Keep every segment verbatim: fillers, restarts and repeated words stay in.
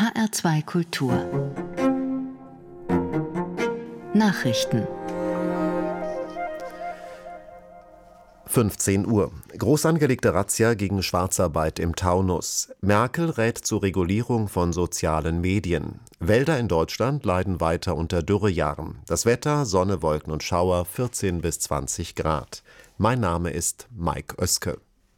H R zwei Kultur Nachrichten. fünfzehn Uhr. Groß angelegte Razzia gegen Schwarzarbeit im Taunus. Merkel rät zur Regulierung von sozialen Medien. Wälder in Deutschland leiden weiter unter Dürrejahren. Das Wetter: Sonne, Wolken und Schauer, vierzehn bis zwanzig Grad. Mein Name ist Mike Oeske.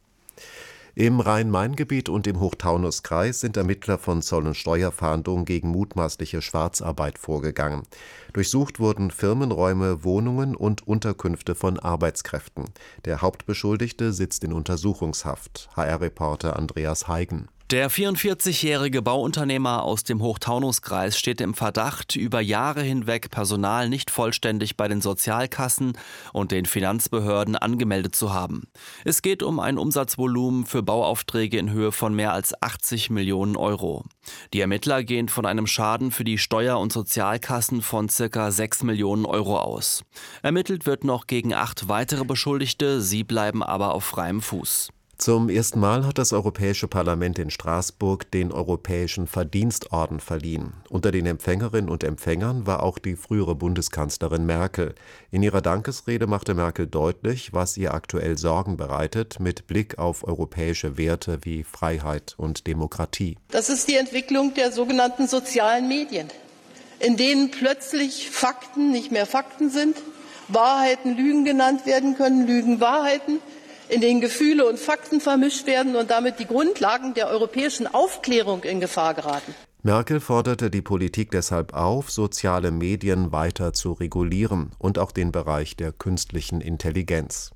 Im Rhein-Main-Gebiet und im Hochtaunuskreis sind Ermittler von Zoll- und Steuerfahndung gegen mutmaßliche Schwarzarbeit vorgegangen. Durchsucht wurden Firmenräume, Wohnungen und Unterkünfte von Arbeitskräften. Der Hauptbeschuldigte sitzt in Untersuchungshaft. H R-Reporter Andreas Heigen. Der vierundvierzigjährige Bauunternehmer aus dem Hochtaunuskreis steht im Verdacht, über Jahre hinweg Personal nicht vollständig bei den Sozialkassen und den Finanzbehörden angemeldet zu haben. Es geht um ein Umsatzvolumen für Bauaufträge in Höhe von mehr als achtzig Millionen Euro. Die Ermittler gehen von einem Schaden für die Steuer- und Sozialkassen von circa sechs Millionen Euro aus. Ermittelt wird noch gegen acht weitere Beschuldigte, sie bleiben aber auf freiem Fuß. Zum ersten Mal hat das Europäische Parlament in Straßburg den Europäischen Verdienstorden verliehen. Unter den Empfängerinnen und Empfängern war auch die frühere Bundeskanzlerin Merkel. In ihrer Dankesrede machte Merkel deutlich, was ihr aktuell Sorgen bereitet, mit Blick auf europäische Werte wie Freiheit und Demokratie. Das ist die Entwicklung der sogenannten sozialen Medien, in denen plötzlich Fakten nicht mehr Fakten sind, Wahrheiten Lügen genannt werden können, Lügen Wahrheiten, in denen Gefühle und Fakten vermischt werden und damit die Grundlagen der europäischen Aufklärung in Gefahr geraten. Merkel forderte die Politik deshalb auf, soziale Medien weiter zu regulieren und auch den Bereich der künstlichen Intelligenz.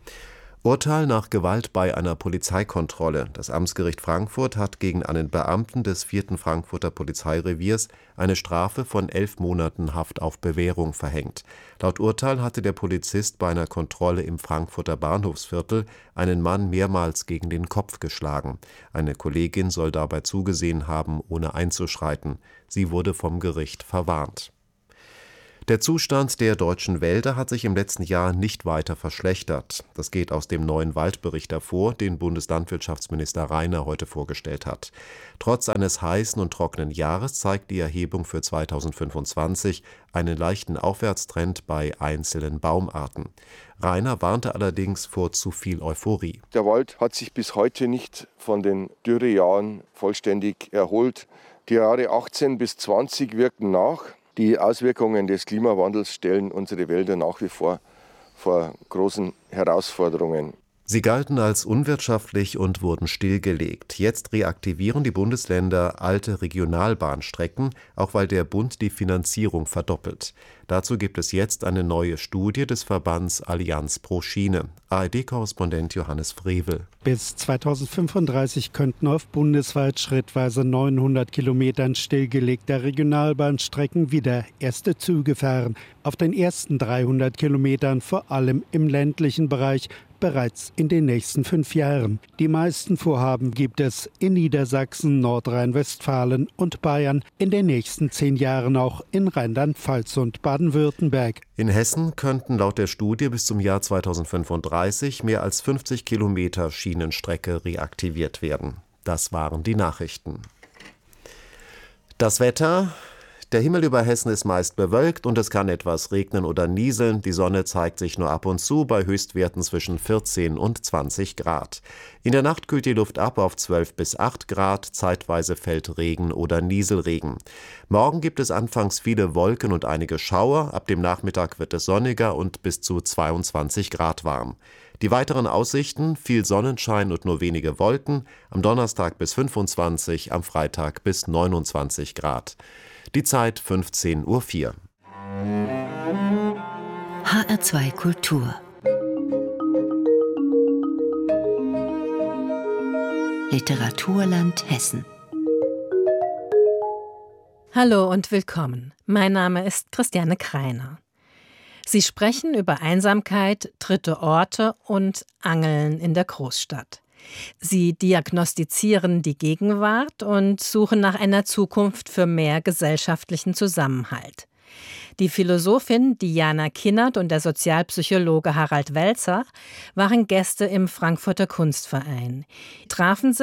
Urteil nach Gewalt bei einer Polizeikontrolle. Das Amtsgericht Frankfurt hat gegen einen Beamten des vierten Frankfurter Polizeireviers eine Strafe von elf Monaten Haft auf Bewährung verhängt. Laut Urteil hatte der Polizist bei einer Kontrolle im Frankfurter Bahnhofsviertel einen Mann mehrmals gegen den Kopf geschlagen. Eine Kollegin soll dabei zugesehen haben, ohne einzuschreiten. Sie wurde vom Gericht verwarnt. Der Zustand der deutschen Wälder hat sich im letzten Jahr nicht weiter verschlechtert. Das geht aus dem neuen Waldbericht hervor, den Bundeslandwirtschaftsminister Rainer heute vorgestellt hat. Trotz eines heißen und trockenen Jahres zeigt die Erhebung für zweitausendfünfundzwanzig einen leichten Aufwärtstrend bei einzelnen Baumarten. Rainer warnte allerdings vor zu viel Euphorie. Der Wald hat sich bis heute nicht von den Dürrejahren vollständig erholt. Die Jahre achtzehn bis zwanzig wirken nach. Die Auswirkungen des Klimawandels stellen unsere Wälder nach wie vor vor großen Herausforderungen. Sie galten als unwirtschaftlich und wurden stillgelegt. Jetzt reaktivieren die Bundesländer alte Regionalbahnstrecken, auch weil der Bund die Finanzierung verdoppelt. Dazu gibt es jetzt eine neue Studie des Verbands Allianz pro Schiene. A R D-Korrespondent Johannes Frevel. Bis zweitausendfünfunddreißig könnten auf bundesweit schrittweise neunhundert Kilometern stillgelegter Regionalbahnstrecken wieder erste Züge fahren. Auf den ersten dreihundert Kilometern, vor allem im ländlichen Bereich, bereits in den nächsten fünf Jahren. Die meisten Vorhaben gibt es in Niedersachsen, Nordrhein-Westfalen und Bayern, in den nächsten zehn Jahren auch in Rheinland-Pfalz und Baden-Württemberg. In Hessen könnten laut der Studie bis zum Jahr zweitausendfünfunddreißig mehr als fünfzig Kilometer Schienenstrecke reaktiviert werden. Das waren die Nachrichten. Das Wetter: Der Himmel über Hessen ist meist bewölkt und es kann etwas regnen oder nieseln. Die Sonne zeigt sich nur ab und zu bei Höchstwerten zwischen vierzehn und zwanzig Grad. In der Nacht kühlt die Luft ab auf zwölf bis acht Grad. Zeitweise fällt Regen oder Nieselregen. Morgen gibt es anfangs viele Wolken und einige Schauer. Ab dem Nachmittag wird es sonniger und bis zu zweiundzwanzig Grad warm. Die weiteren Aussichten: viel Sonnenschein und nur wenige Wolken. Am Donnerstag bis fünfundzwanzig, am Freitag bis neunundzwanzig Grad. Die Zeit fünfzehn Uhr vier. H R zwei Kultur Literaturland Hessen. Hallo und willkommen. Mein Name ist Christiane Kreiner. Sie sprechen über Einsamkeit, dritte Orte und Angeln in der Großstadt. Sie diagnostizieren die Gegenwart und suchen nach einer Zukunft für mehr gesellschaftlichen Zusammenhalt. Die Philosophin Diana Kinnert und der Sozialpsychologe Harald Welzer waren Gäste im Frankfurter Kunstverein. Sie trafen sich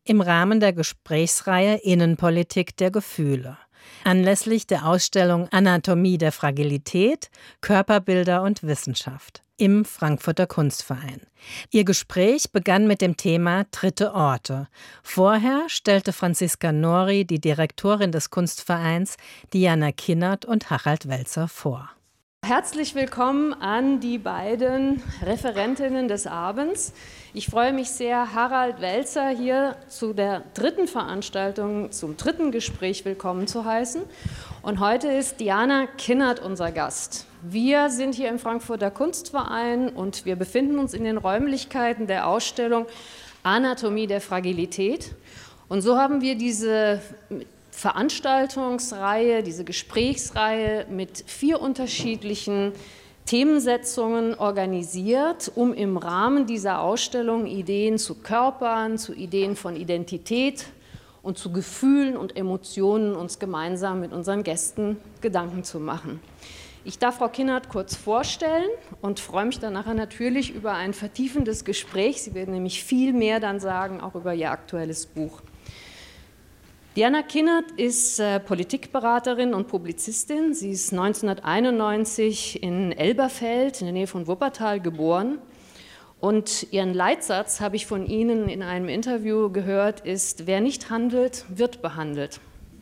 im Rahmen der Gesprächsreihe Innenpolitik der Gefühle, anlässlich der Ausstellung Anatomie der Fragilität, Körperbilder und Wissenschaft im Frankfurter Kunstverein. Ihr Gespräch begann mit dem Thema Dritte Orte. Vorher stellte Franziska Nori, die Direktorin des Kunstvereins, Diana Kinnert und Harald Welzer vor. Herzlich willkommen an die beiden Referentinnen des Abends. Ich freue mich sehr, Harald Welzer hier zu der dritten Veranstaltung, zum dritten Gespräch willkommen zu heißen. Und heute ist Diana Kinnert unser Gast. Wir sind hier im Frankfurter Kunstverein und wir befinden uns in den Räumlichkeiten der Ausstellung Anatomie der Fragilität. Und so haben wir diese Veranstaltungsreihe, diese Gesprächsreihe mit vier unterschiedlichen Themensetzungen organisiert, um im Rahmen dieser Ausstellung Ideen zu Körpern, zu Ideen von Identität und zu Gefühlen und Emotionen uns gemeinsam mit unseren Gästen Gedanken zu machen. Ich darf Frau Kinnert kurz vorstellen und freue mich dann nachher natürlich über ein vertiefendes Gespräch. Sie werden nämlich viel mehr dann sagen, auch über ihr aktuelles Buch. Diana Kinnert ist äh, Politikberaterin und Publizistin. Sie ist neunzehnhunderteinundneunzig in Elberfeld in der Nähe von Wuppertal geboren. Und ihren Leitsatz habe ich von Ihnen in einem Interview gehört, ist: Wer nicht handelt, wird behandelt.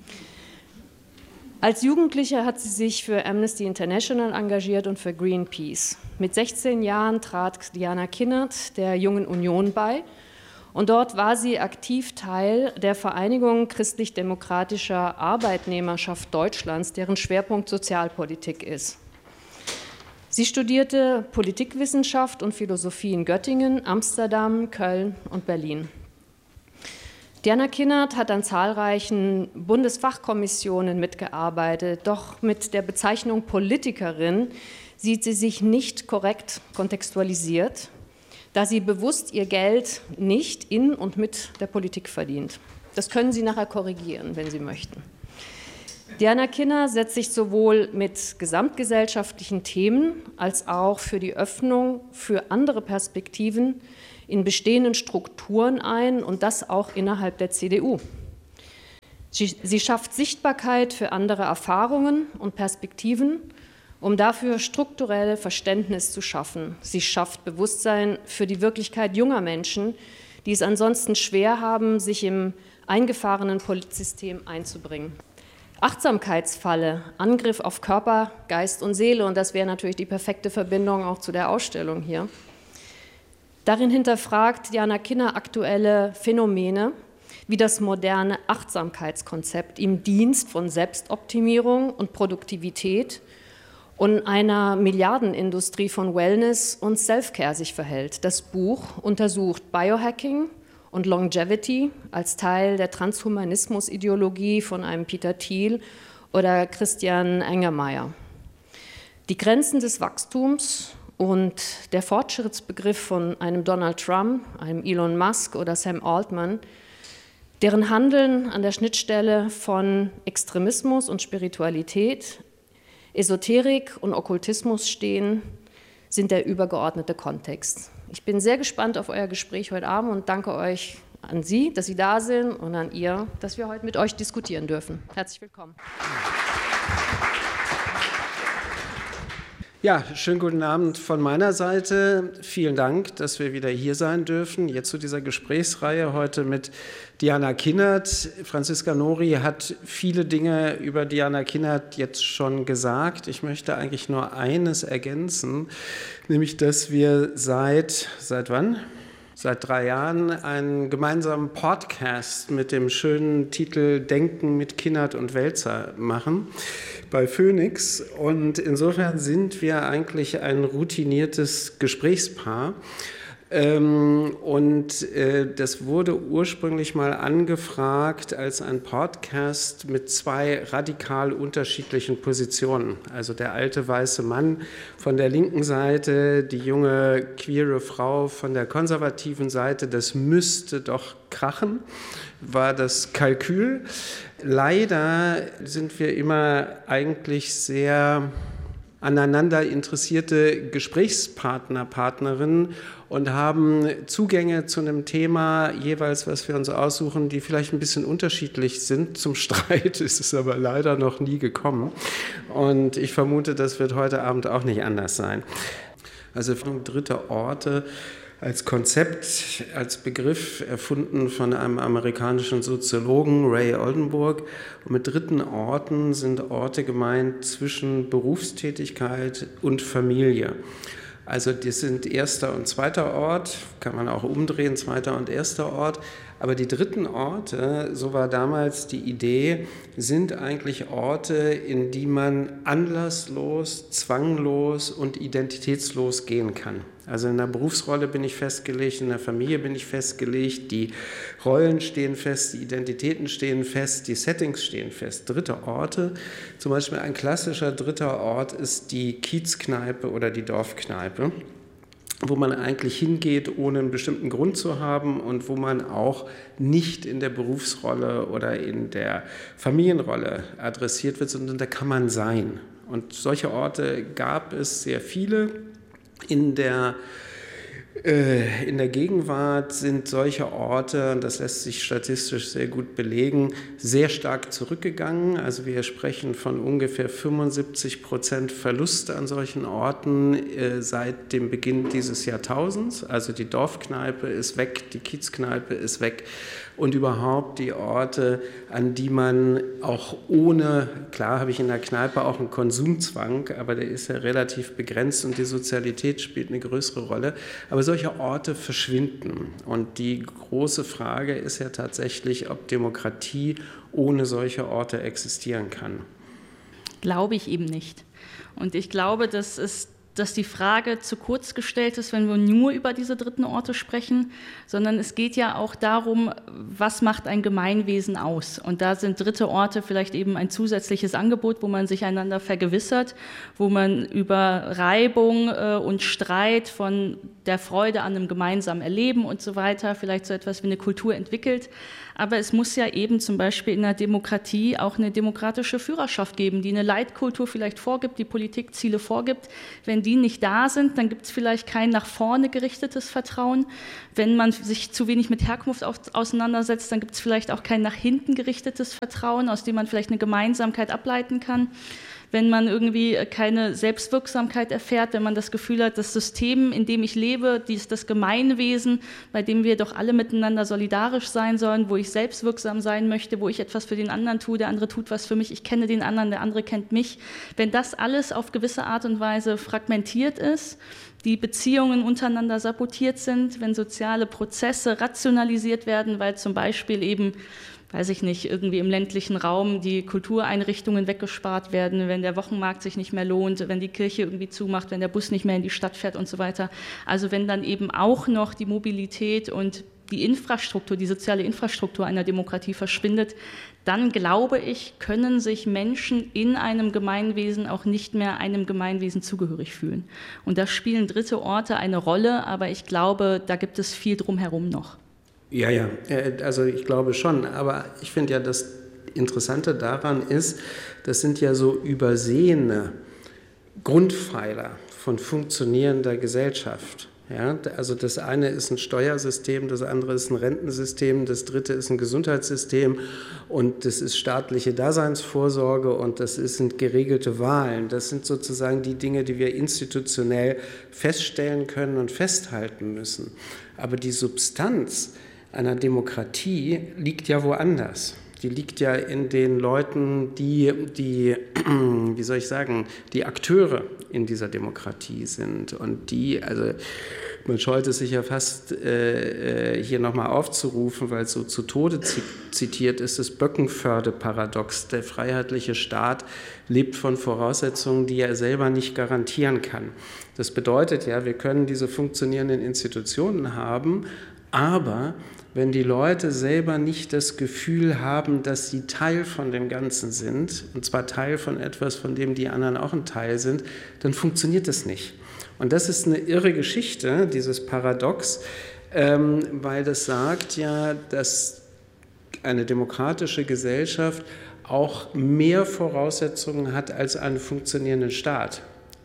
Als Jugendliche hat sie sich für Amnesty International engagiert und für Greenpeace. Mit sechzehn Jahren trat Diana Kinnert der Jungen Union bei. Und dort war sie aktiv Teil der Vereinigung christlich-demokratischer Arbeitnehmerschaft Deutschlands, deren Schwerpunkt Sozialpolitik ist. Sie studierte Politikwissenschaft und Philosophie in Göttingen, Amsterdam, Köln und Berlin. Diana Kinnert hat an zahlreichen Bundesfachkommissionen mitgearbeitet, doch mit der Bezeichnung Politikerin sieht sie sich nicht korrekt kontextualisiert, da sie bewusst ihr Geld nicht in und mit der Politik verdient. Das können Sie nachher korrigieren, wenn Sie möchten. Diana Kinnert setzt sich sowohl mit gesamtgesellschaftlichen Themen als auch für die Öffnung für andere Perspektiven in bestehenden Strukturen ein und das auch innerhalb der C D U. Sie, sie schafft Sichtbarkeit für andere Erfahrungen und Perspektiven, um dafür strukturell Verständnis zu schaffen. Sie schafft Bewusstsein für die Wirklichkeit junger Menschen, die es ansonsten schwer haben, sich im eingefahrenen Politsystem einzubringen. Achtsamkeitsfalle, Angriff auf Körper, Geist und Seele, und das wäre natürlich die perfekte Verbindung auch zu der Ausstellung hier. Darin hinterfragt Diana Kinnert aktuelle Phänomene, wie das moderne Achtsamkeitskonzept im Dienst von Selbstoptimierung und Produktivität und einer Milliardenindustrie von Wellness und Self-Care sich verhält. Das Buch untersucht Biohacking und Longevity als Teil der Transhumanismus-Ideologie von einem Peter Thiel oder Christian Engermayer. Die Grenzen des Wachstums und der Fortschrittsbegriff von einem Donald Trump, einem Elon Musk oder Sam Altman, deren Handeln an der Schnittstelle von Extremismus und Spiritualität, Esoterik und Okkultismus stehen, sind der übergeordnete Kontext. Ich bin sehr gespannt auf euer Gespräch heute Abend und danke euch an Sie, dass Sie da sind, und an ihr, dass wir heute mit euch diskutieren dürfen. Herzlich willkommen. Ja, schönen guten Abend von meiner Seite. Vielen Dank, dass wir wieder hier sein dürfen, jetzt zu dieser Gesprächsreihe heute mit Diana Kinnert. Franziska Nori hat viele Dinge über Diana Kinnert jetzt schon gesagt. Ich möchte eigentlich nur eines ergänzen, nämlich, dass wir seit, seit wann? Seit drei Jahren einen gemeinsamen Podcast mit dem schönen Titel Denken mit Kinnert und Welzer machen bei Phoenix. Und insofern sind wir eigentlich ein routiniertes Gesprächspaar. Und das wurde ursprünglich mal angefragt als ein Podcast mit zwei radikal unterschiedlichen Positionen. Also der alte weiße Mann von der linken Seite, die junge queere Frau von der konservativen Seite. Das müsste doch krachen, war das Kalkül. Leider sind wir immer eigentlich sehr aneinander interessierte Gesprächspartner, Partnerinnen und haben Zugänge zu einem Thema jeweils, was wir uns aussuchen, die vielleicht ein bisschen unterschiedlich sind. Zum Streit ist es aber leider noch nie gekommen. Und ich vermute, das wird heute Abend auch nicht anders sein. Also dritte Orte als Konzept, als Begriff erfunden von einem amerikanischen Soziologen, Ray Oldenburg. Und mit dritten Orten sind Orte gemeint zwischen Berufstätigkeit und Familie. Also das sind erster und zweiter Ort, kann man auch umdrehen, zweiter und erster Ort. Aber die dritten Orte, so war damals die Idee, sind eigentlich Orte, in die man anlasslos, zwanglos und identitätslos gehen kann. Also in der Berufsrolle bin ich festgelegt, in der Familie bin ich festgelegt, die Rollen stehen fest, die Identitäten stehen fest, die Settings stehen fest. Dritte Orte, zum Beispiel ein klassischer dritter Ort ist die Kiezkneipe oder die Dorfkneipe, wo man eigentlich hingeht, ohne einen bestimmten Grund zu haben und wo man auch nicht in der Berufsrolle oder in der Familienrolle adressiert wird, sondern da kann man sein. Und solche Orte gab es sehr viele. In der, äh, in der Gegenwart sind solche Orte, und das lässt sich statistisch sehr gut belegen, sehr stark zurückgegangen. Also wir sprechen von ungefähr fünfundsiebzig Prozent Verlust an solchen Orten äh, seit dem Beginn dieses Jahrtausends. Also die Dorfkneipe ist weg, die Kiezkneipe ist weg. Und überhaupt die Orte, an die man auch ohne, klar habe ich in der Kneipe auch einen Konsumzwang, aber der ist ja relativ begrenzt und die Sozialität spielt eine größere Rolle. Aber solche Orte verschwinden. Und die große Frage ist ja tatsächlich, ob Demokratie ohne solche Orte existieren kann. Glaube ich eben nicht. Und ich glaube, dass es dass die Frage zu kurz gestellt ist, wenn wir nur über diese dritten Orte sprechen, sondern es geht ja auch darum, was macht ein Gemeinwesen aus? Und da sind dritte Orte vielleicht eben ein zusätzliches Angebot, wo man sich einander vergewissert, wo man über Reibung äh, und Streit von der Freude an einem gemeinsamen Erleben und so weiter vielleicht so etwas wie eine Kultur entwickelt. Aber es muss ja eben zum Beispiel in der Demokratie auch eine demokratische Führerschaft geben, die eine Leitkultur vielleicht vorgibt, die Politikziele vorgibt. Wenn die nicht da sind, dann gibt es vielleicht kein nach vorne gerichtetes Vertrauen. Wenn man sich zu wenig mit Herkunft auseinandersetzt, dann gibt es vielleicht auch kein nach hinten gerichtetes Vertrauen, aus dem man vielleicht eine Gemeinsamkeit ableiten kann. Wenn man irgendwie keine Selbstwirksamkeit erfährt, wenn man das Gefühl hat, das System, in dem ich lebe, dies, das Gemeinwesen, bei dem wir doch alle miteinander solidarisch sein sollen, wo ich selbstwirksam sein möchte, wo ich etwas für den anderen tue, der andere tut was für mich, ich kenne den anderen, der andere kennt mich. Wenn das alles auf gewisse Art und Weise fragmentiert ist, die Beziehungen untereinander sabotiert sind, wenn soziale Prozesse rationalisiert werden, weil zum Beispiel eben weiß ich nicht, irgendwie im ländlichen Raum die Kultureinrichtungen weggespart werden, wenn der Wochenmarkt sich nicht mehr lohnt, wenn die Kirche irgendwie zumacht, wenn der Bus nicht mehr in die Stadt fährt und so weiter. Also wenn dann eben auch noch die Mobilität und die Infrastruktur, die soziale Infrastruktur einer Demokratie verschwindet, dann glaube ich, können sich Menschen in einem Gemeinwesen auch nicht mehr einem Gemeinwesen zugehörig fühlen. Und da spielen dritte Orte eine Rolle, aber ich glaube, da gibt es viel drumherum noch. Ja, ja, also ich glaube schon, aber ich finde ja, das Interessante daran ist, das sind ja so übersehene Grundpfeiler von funktionierender Gesellschaft. Ja, also das eine ist ein Steuersystem, das andere ist ein Rentensystem, das dritte ist ein Gesundheitssystem und das ist staatliche Daseinsvorsorge und das sind geregelte Wahlen. Das sind sozusagen die Dinge, die wir institutionell feststellen können und festhalten müssen. Aber die Substanz einer Demokratie liegt ja woanders. Die liegt ja in den Leuten, die, die, wie soll ich sagen, die Akteure in dieser Demokratie sind. Und die, also man scheut es sich ja fast äh, hier nochmal aufzurufen, weil es so zu Tode zitiert ist, das Böckenförde-Paradox. Der freiheitliche Staat lebt von Voraussetzungen, die er selber nicht garantieren kann. Das bedeutet ja, wir können diese funktionierenden Institutionen haben, aber wenn die Leute selber nicht das Gefühl haben, dass sie Teil von dem Ganzen sind, und zwar Teil von etwas, von dem die anderen auch ein Teil sind, dann funktioniert das nicht. Und das ist eine irre Geschichte, dieses Paradox, ähm, weil das sagt ja, dass eine demokratische Gesellschaft auch mehr Voraussetzungen hat als einen funktionierenden Staat.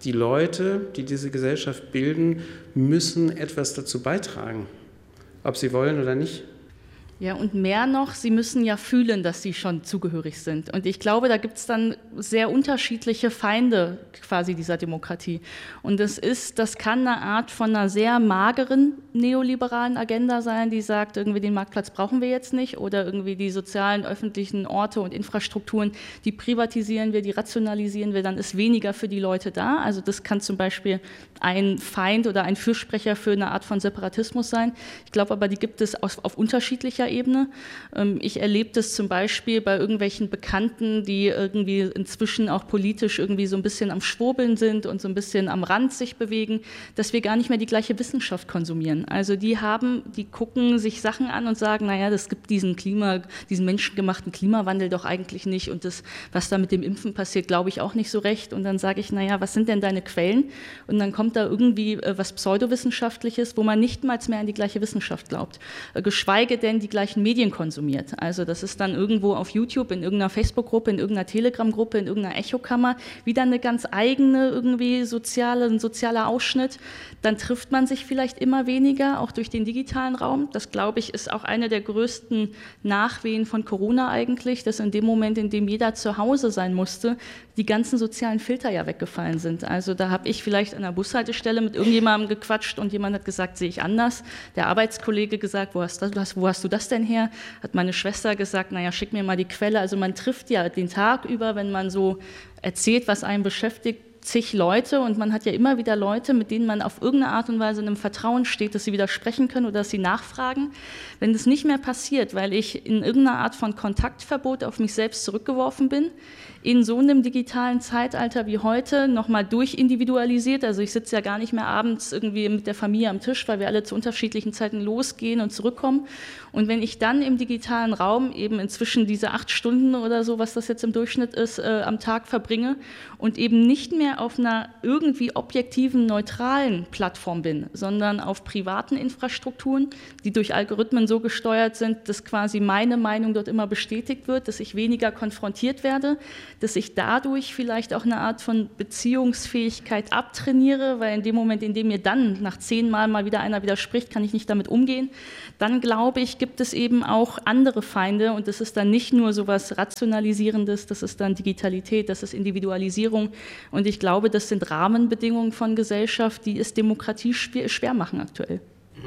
die Leute, die diese Gesellschaft bilden, müssen etwas dazu beitragen, ob sie wollen oder nicht. Ja, und mehr noch, sie müssen ja fühlen, dass sie schon zugehörig sind. Und ich glaube, da gibt es dann sehr unterschiedliche Feinde quasi dieser Demokratie. Und das ist, das kann eine Art von einer sehr mageren neoliberalen Agenda sein, die sagt, irgendwie den Marktplatz brauchen wir jetzt nicht oder irgendwie die sozialen, öffentlichen Orte und Infrastrukturen, die privatisieren wir, die rationalisieren wir, dann ist weniger für die Leute da. Also das kann zum Beispiel ein Feind oder ein Fürsprecher für eine Art von Separatismus sein. Ich glaube aber, die gibt es auf, auf unterschiedlicher Ebene. Ich erlebe das zum Beispiel bei irgendwelchen Bekannten, die irgendwie inzwischen auch politisch irgendwie so ein bisschen am Schwurbeln sind und so ein bisschen am Rand sich bewegen, dass wir gar nicht mehr die gleiche Wissenschaft konsumieren. Also die haben, die gucken sich Sachen an und sagen, naja, das gibt diesen Klima, diesen menschengemachten Klimawandel doch eigentlich nicht und das, was da mit dem Impfen passiert, glaube ich auch nicht so recht. Und dann sage ich, naja, was sind denn deine Quellen? Und dann kommt da irgendwie was Pseudowissenschaftliches, wo man nicht mal mehr an die gleiche Wissenschaft glaubt, geschweige denn die gleichen Medien konsumiert. Also das ist dann irgendwo auf YouTube, in irgendeiner Facebook-Gruppe, in irgendeiner Telegram-Gruppe, in irgendeiner Echokammer, wieder eine ganz eigene irgendwie soziale, ein sozialer Ausschnitt. Dann trifft man sich vielleicht immer weniger, auch durch den digitalen Raum. Das, glaube ich, ist auch eine der größten Nachwehen von Corona eigentlich, dass in dem Moment, in dem jeder zu Hause sein musste, die ganzen sozialen Filter ja weggefallen sind. Also da habe ich vielleicht an der Bushaltestelle mit irgendjemandem gequatscht und jemand hat gesagt, sehe ich anders. Der Arbeitskollege gesagt, wo hast, das, wo hast du das denn her? Hat meine Schwester gesagt, naja, schick mir mal die Quelle. Also man trifft ja den Tag über, wenn man so erzählt, was einen beschäftigt, zig Leute und man hat ja immer wieder Leute, mit denen man auf irgendeine Art und Weise in einem Vertrauen steht, dass sie widersprechen können oder dass sie nachfragen. Wenn das nicht mehr passiert, weil ich in irgendeiner Art von Kontaktverbot auf mich selbst zurückgeworfen bin, in so einem digitalen Zeitalter wie heute nochmal durchindividualisiert, also ich sitze ja gar nicht mehr abends irgendwie mit der Familie am Tisch, weil wir alle zu unterschiedlichen Zeiten losgehen und zurückkommen und wenn ich dann im digitalen Raum eben inzwischen diese acht Stunden oder so, was das jetzt im Durchschnitt ist, äh, am Tag verbringe und eben nicht mehr auf einer irgendwie objektiven, neutralen Plattform bin, sondern auf privaten Infrastrukturen, die durch Algorithmen so gesteuert sind, dass quasi meine Meinung dort immer bestätigt wird, dass ich weniger konfrontiert werde, dass ich dadurch vielleicht auch eine Art von Beziehungsfähigkeit abtrainiere, weil in dem Moment, in dem mir dann nach zehn Mal mal wieder einer widerspricht, kann ich nicht damit umgehen. Dann glaube ich, gibt es eben auch andere Feinde und das ist dann nicht nur so was Rationalisierendes, das ist dann Digitalität, das ist Individualisierung und ich glaube, das sind Rahmenbedingungen von Gesellschaft, die es Demokratie schwer, schwer machen aktuell.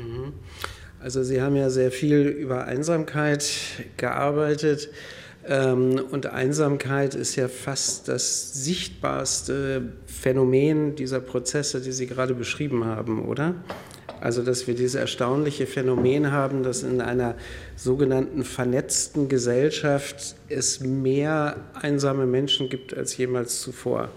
Also Sie haben ja sehr viel über Einsamkeit gearbeitet. Und Einsamkeit ist ja fast das sichtbarste Phänomen dieser Prozesse, die Sie gerade beschrieben haben, oder? Also, dass wir dieses erstaunliche Phänomen haben, dass in einer sogenannten vernetzten Gesellschaft es mehr einsame Menschen gibt als jemals zuvor.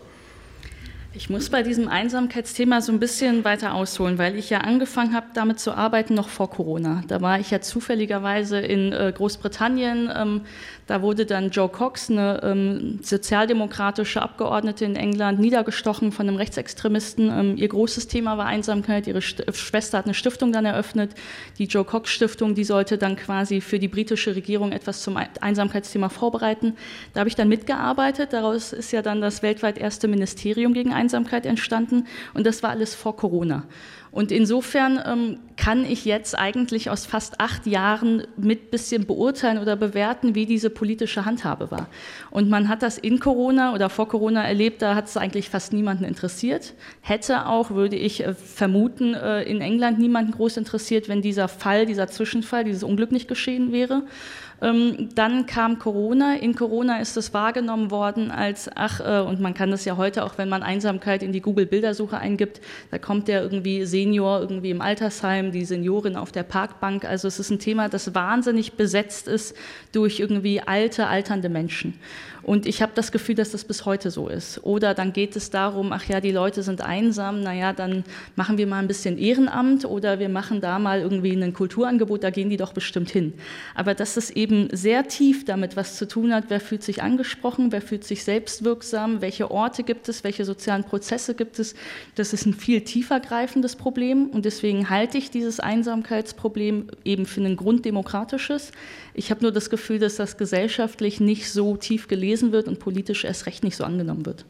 Ich muss bei diesem Einsamkeitsthema so ein bisschen weiter ausholen, weil ich ja angefangen habe, damit zu arbeiten noch vor Corona. Da war ich ja zufälligerweise in äh, Großbritannien. Ähm, da wurde dann Jo Cox, eine ähm, sozialdemokratische Abgeordnete in England, niedergestochen von einem Rechtsextremisten. Ähm, ihr großes Thema war Einsamkeit. Ihre St- Schwester hat eine Stiftung dann eröffnet. Die Jo Cox Stiftung, die sollte dann quasi für die britische Regierung etwas zum Einsamkeitsthema vorbereiten. Da habe ich dann mitgearbeitet. Daraus ist ja dann das weltweit erste Ministerium gegen Einsamkeit entstanden und das war alles vor Corona. Und insofern ähm, kann ich jetzt eigentlich aus fast acht Jahren mit bisschen beurteilen oder bewerten, wie diese politische Handhabe war. Und man hat das in Corona oder vor Corona erlebt, da hat es eigentlich fast niemanden interessiert. Hätte auch, würde ich äh, vermuten, äh, in England niemanden groß interessiert, wenn dieser Fall, dieser Zwischenfall, dieses Unglück nicht geschehen wäre. Ähm, dann kam Corona. In Corona ist es wahrgenommen worden als, ach, äh, und man kann das ja heute auch, wenn man Einsamkeit in die Google-Bildersuche eingibt, da kommt der irgendwie Senior irgendwie im Altersheim, die Seniorin auf der Parkbank. Also es ist ein Thema, das wahnsinnig besetzt ist durch irgendwie alte, alternde Menschen. Und ich habe das Gefühl, dass das bis heute so ist. Oder dann geht es darum, ach ja, die Leute sind einsam, naja, dann machen wir mal ein bisschen Ehrenamt oder wir machen da mal irgendwie ein Kulturangebot, da gehen die doch bestimmt hin. Aber dass es eben sehr tief damit was zu tun hat, wer fühlt sich angesprochen, wer fühlt sich selbstwirksam, welche Orte gibt es, welche sozialen Prozesse gibt es, das ist ein viel tiefer greifendes Problem und deswegen halte ich dieses Einsamkeitsproblem eben für ein grunddemokratisches. Ich habe nur das Gefühl, dass das gesellschaftlich nicht so tief gelesen wird und politisch erst recht nicht so angenommen wird.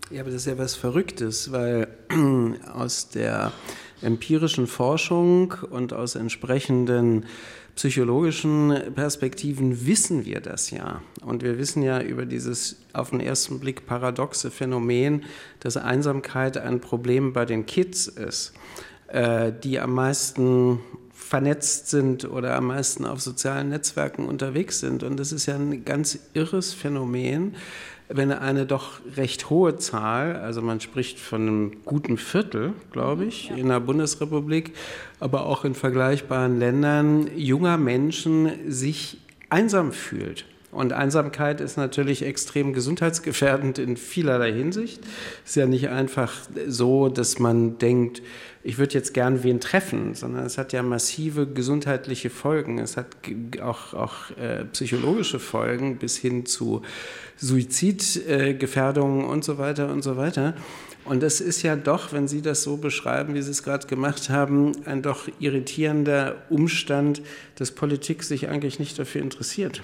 Ja, aber das ist ja was Verrücktes, weil aus der empirischen Forschung und aus entsprechenden psychologischen Perspektiven wissen wir das ja. Und wir wissen ja über dieses auf den ersten Blick paradoxe Phänomen, dass Einsamkeit ein Problem bei den Kids ist, äh, die am meisten vernetzt sind oder am meisten auf sozialen Netzwerken unterwegs sind. Und das ist ja ein ganz irres Phänomen, wenn eine doch recht hohe Zahl, also man spricht von einem guten Viertel, glaube ich, ja, in der Bundesrepublik, aber auch in vergleichbaren Ländern, junger Menschen sich einsam fühlt. Und Einsamkeit ist natürlich extrem gesundheitsgefährdend in vielerlei Hinsicht. Es ist ja nicht einfach so, dass man denkt, ich würde jetzt gern wen treffen, sondern es hat ja massive gesundheitliche Folgen. Es hat auch, auch äh, psychologische Folgen bis hin zu Suizidgefährdungen äh, und so weiter und so weiter. Und das ist ja doch, wenn Sie das so beschreiben, wie Sie es gerade gemacht haben, ein doch irritierender Umstand, dass Politik sich eigentlich nicht dafür interessiert.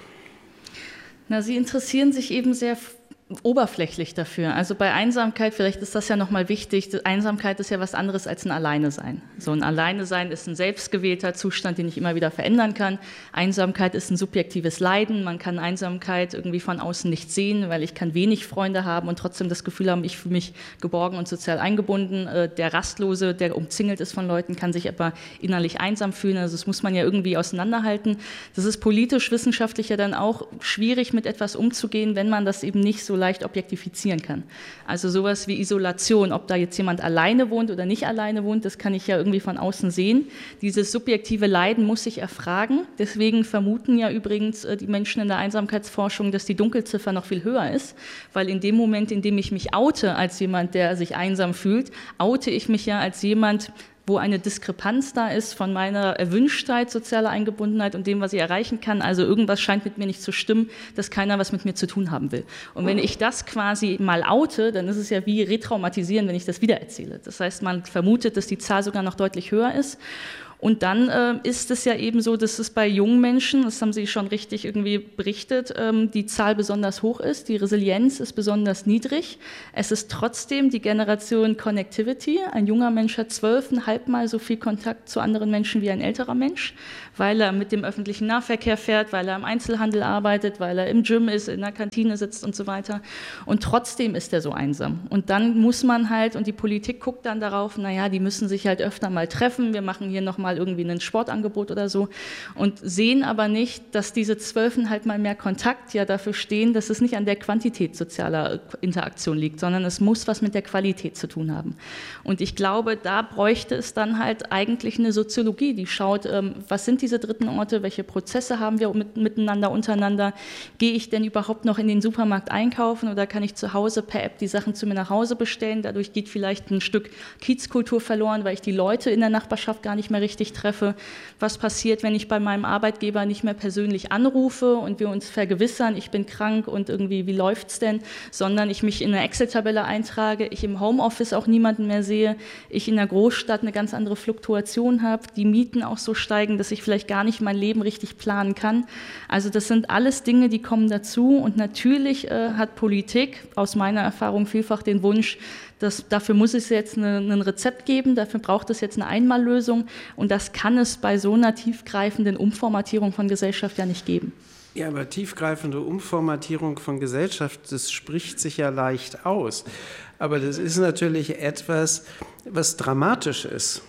Na, Sie interessieren sich eben sehr oberflächlich dafür. Also bei Einsamkeit, vielleicht ist das ja nochmal wichtig, Einsamkeit ist ja was anderes als ein Alleine-Sein. So ein Alleine-Sein ist ein selbstgewählter Zustand, den ich immer wieder verändern kann. Einsamkeit ist ein subjektives Leiden. Man kann Einsamkeit irgendwie von außen nicht sehen, weil ich kann wenig Freunde haben und trotzdem das Gefühl haben, ich fühle mich geborgen und sozial eingebunden. Der Rastlose, der umzingelt ist von Leuten, kann sich aber innerlich einsam fühlen. Also das muss man ja irgendwie auseinanderhalten. Das ist politisch, wissenschaftlich ja dann auch schwierig, mit etwas umzugehen, wenn man das eben nicht so leicht objektifizieren kann. Also sowas wie Isolation, ob da jetzt jemand alleine wohnt oder nicht alleine wohnt, das kann ich ja irgendwie von außen sehen. Dieses subjektive Leiden muss ich erfragen. Deswegen vermuten ja übrigens die Menschen in der Einsamkeitsforschung, dass die Dunkelziffer noch viel höher ist, weil in dem Moment, in dem ich mich oute als jemand, der sich einsam fühlt, oute ich mich ja als jemand, wo eine Diskrepanz da ist von meiner Erwünschtheit, sozialer Eingebundenheit und dem, was ich erreichen kann. Also irgendwas scheint mit mir nicht zu stimmen, dass keiner was mit mir zu tun haben will. Und wenn ich das quasi mal oute, dann ist es ja wie retraumatisieren, wenn ich das wiedererzähle. Das heißt, man vermutet, dass die Zahl sogar noch deutlich höher ist. Und dann äh, ist es ja eben so, dass es bei jungen Menschen, das haben Sie schon richtig irgendwie berichtet, ähm, die Zahl besonders hoch ist, die Resilienz ist besonders niedrig. Es ist trotzdem die Generation Connectivity. Ein junger Mensch hat zwölfeinhalb Mal so viel Kontakt zu anderen Menschen wie ein älterer Mensch, weil er mit dem öffentlichen Nahverkehr fährt, weil er im Einzelhandel arbeitet, weil er im Gym ist, in der Kantine sitzt und so weiter. Und trotzdem ist er so einsam. Und dann muss man halt, und die Politik guckt dann darauf, naja, die müssen sich halt öfter mal treffen, wir machen hier nochmal irgendwie ein Sportangebot oder so und sehen aber nicht, dass diese zwölfeinhalb Mal mehr Kontakt ja dafür stehen, dass es nicht an der Quantität sozialer Interaktion liegt, sondern es muss was mit der Qualität zu tun haben. Und ich glaube, da bräuchte es dann halt eigentlich eine Soziologie, die schaut, ähm, was sind diese dritten Orte, welche Prozesse haben wir mit, miteinander, untereinander, gehe ich denn überhaupt noch in den Supermarkt einkaufen oder kann ich zu Hause per App die Sachen zu mir nach Hause bestellen, dadurch geht vielleicht ein Stück Kiezkultur verloren, weil ich die Leute in der Nachbarschaft gar nicht mehr richtig treffe. Was passiert, wenn ich bei meinem Arbeitgeber nicht mehr persönlich anrufe und wir uns vergewissern, ich bin krank und irgendwie, wie läuft's denn, sondern ich mich in eine Excel-Tabelle eintrage, ich im Homeoffice auch niemanden mehr sehe, ich in der Großstadt eine ganz andere Fluktuation habe, die Mieten auch so steigen, dass ich vielleicht gar nicht mein Leben richtig planen kann. Also das sind alles Dinge, die kommen dazu und natürlich äh, hat Politik aus meiner Erfahrung vielfach den Wunsch, dass, dafür muss es jetzt eine, ein Rezept geben, dafür braucht es jetzt eine Einmallösung und das kann es bei so einer tiefgreifenden Umformatierung von Gesellschaft ja nicht geben. Ja, aber tiefgreifende Umformatierung von Gesellschaft, das spricht sich ja leicht aus. Aber das ist natürlich etwas, was dramatisch ist.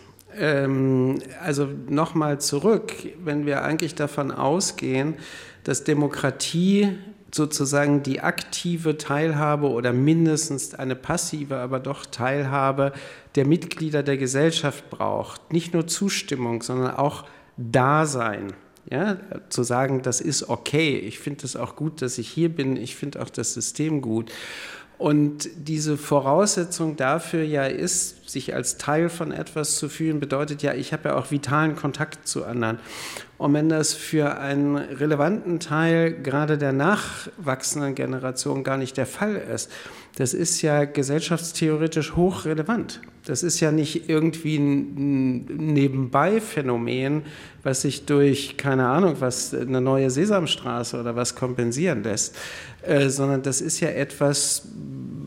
Ähm, also nochmal zurück, wenn wir eigentlich davon ausgehen, dass Demokratie sozusagen die aktive Teilhabe oder mindestens eine passive, aber doch Teilhabe der Mitglieder der Gesellschaft braucht. Nicht nur Zustimmung, sondern auch Dasein. Ja, zu sagen, das ist okay, ich finde es auch gut, dass ich hier bin, ich finde auch das System gut. Und diese Voraussetzung dafür ja ist, sich als Teil von etwas zu fühlen, bedeutet ja, ich habe ja auch vitalen Kontakt zu anderen. Und wenn das für einen relevanten Teil gerade der nachwachsenden Generation gar nicht der Fall ist, das ist ja gesellschaftstheoretisch hochrelevant. Das ist ja nicht irgendwie ein Nebenbei-Phänomen, was sich durch, keine Ahnung, was, eine neue Sesamstraße oder was kompensieren lässt, äh, sondern das ist ja etwas,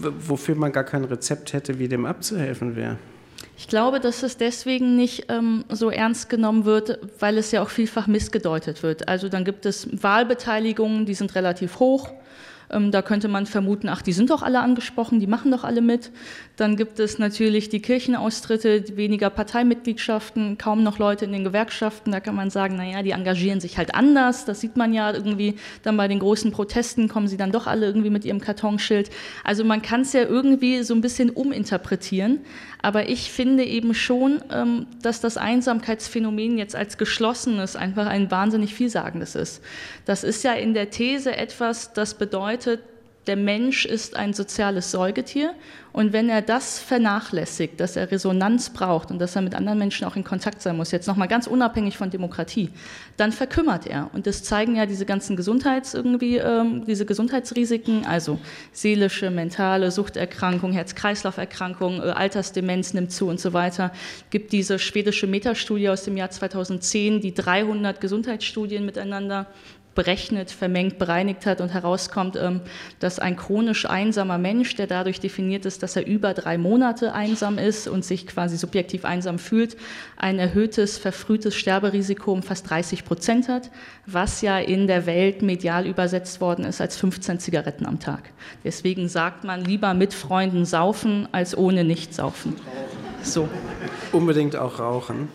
wofür man gar kein Rezept hätte, wie dem abzuhelfen wäre? Ich glaube, dass es deswegen nicht ähm, so ernst genommen wird, weil es ja auch vielfach missgedeutet wird. Also dann gibt es Wahlbeteiligungen, die sind relativ hoch. Ähm, da könnte man vermuten, ach, die sind doch alle angesprochen, die machen doch alle mit. Dann gibt es natürlich die Kirchenaustritte, weniger Parteimitgliedschaften, kaum noch Leute in den Gewerkschaften. Da kann man sagen, naja, die engagieren sich halt anders. Das sieht man ja irgendwie dann bei den großen Protesten, kommen sie dann doch alle irgendwie mit ihrem Kartonschild. Also man kann es ja irgendwie so ein bisschen uminterpretieren. Aber ich finde eben schon, ähm, dass das Einsamkeitsphänomen jetzt als geschlossenes einfach ein wahnsinnig vielsagendes ist. Das ist ja in der These etwas, das bedeutet, der Mensch ist ein soziales Säugetier und wenn er das vernachlässigt, dass er Resonanz braucht und dass er mit anderen Menschen auch in Kontakt sein muss, jetzt nochmal ganz unabhängig von Demokratie, dann verkümmert er. Und das zeigen ja diese ganzen Gesundheits irgendwie, ähm, diese Gesundheitsrisiken, also seelische, mentale Suchterkrankung, Herz-Kreislauf-Erkrankung, äh, Altersdemenz nimmt zu und so weiter. Es gibt diese schwedische Metastudie aus dem Jahr zweitausendzehn, die dreihundert Gesundheitsstudien miteinander berechnet, vermengt, bereinigt hat und herauskommt, dass ein chronisch einsamer Mensch, der dadurch definiert ist, dass er über drei Monate einsam ist und sich quasi subjektiv einsam fühlt, ein erhöhtes, verfrühtes Sterberisiko um fast dreißig Prozent hat, was ja in der Welt medial übersetzt worden ist als fünfzehn Zigaretten am Tag. Deswegen sagt man, lieber mit Freunden saufen, als ohne nicht saufen. So. Unbedingt auch rauchen.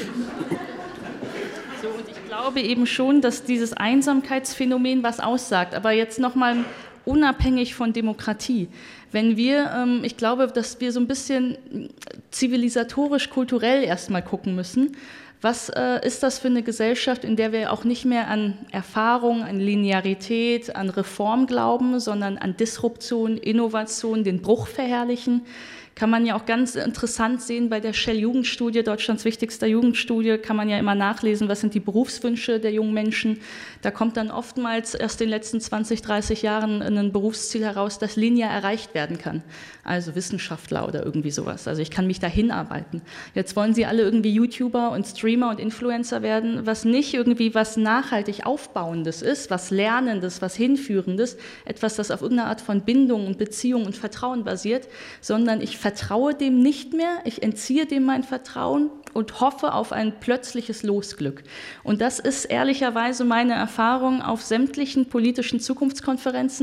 Ich glaube eben schon, dass dieses Einsamkeitsphänomen was aussagt, aber jetzt nochmal unabhängig von Demokratie. Wenn wir, ich glaube, dass wir so ein bisschen zivilisatorisch, kulturell erstmal gucken müssen, was ist das für eine Gesellschaft, in der wir auch nicht mehr an Erfahrung, an Linearität, an Reform glauben, sondern an Disruption, Innovation, den Bruch verherrlichen. Kann man ja auch ganz interessant sehen bei der Shell-Jugendstudie, Deutschlands wichtigster Jugendstudie, kann man ja immer nachlesen, was sind die Berufswünsche der jungen Menschen. Da kommt dann oftmals erst in den letzten zwanzig, dreißig Jahren ein Berufsziel heraus, das linear erreicht werden kann. Also Wissenschaftler oder irgendwie sowas. Also ich kann mich dahin arbeiten. Jetzt wollen sie alle irgendwie YouTuber und Streamer und Influencer werden, was nicht irgendwie was nachhaltig Aufbauendes ist, was Lernendes, was Hinführendes, etwas, das auf irgendeine Art von Bindung und Beziehung und Vertrauen basiert, sondern ich vertraue dem nicht mehr, ich entziehe dem mein Vertrauen und hoffe auf ein plötzliches Losglück. Und das ist ehrlicherweise meine Erfahrung auf sämtlichen politischen Zukunftskonferenzen,